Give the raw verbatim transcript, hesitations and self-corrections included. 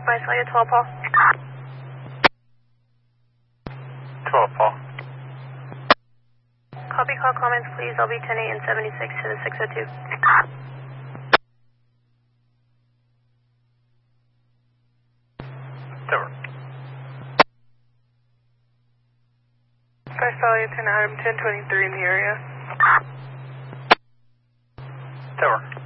my Celia, twelve Paul. twelve Paul. Copy, call comments please, L B ten eight and seventy-six to the six oh two. Tower. Five Celia, ten Adam, ten twenty-three in the area. Tower.